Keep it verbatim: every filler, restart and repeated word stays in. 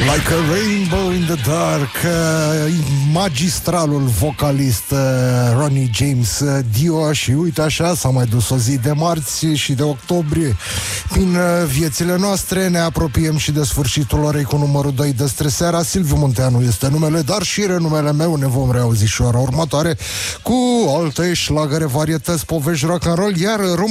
Like a rainbow in the dark, uh, magistralul vocalist uh, Ronnie James Dio. Și uite așa, s-a mai dus o zi de marți și de octombrie prin uh, viețile noastre. Ne apropiem și de sfârșitul orei cu numărul doi de Streseara. Silviu Munteanu este numele, dar și renumele meu. Ne vom reauzi și ora următoare cu alte șlagăre, varietăți, povești, rock and roll, iar